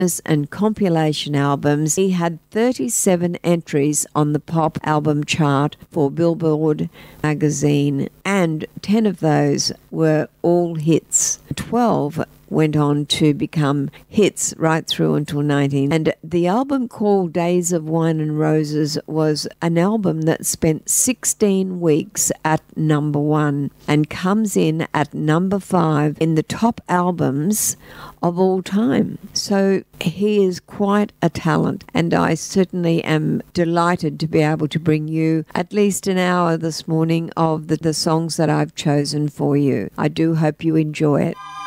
and compilation albums. He had 37 entries on the pop album chart for Billboard magazine, and 10 of those were all hits. 12 went on to become hits right through until 19. And the album called Days of Wine and Roses was an album that spent 16 weeks at number 1 and comes in at number 5 in the top albums of all time. So he is quite a talent, and I certainly am delighted to be able to bring you at least an hour this morning of the songs that I've chosen for you. I do hope you enjoy it.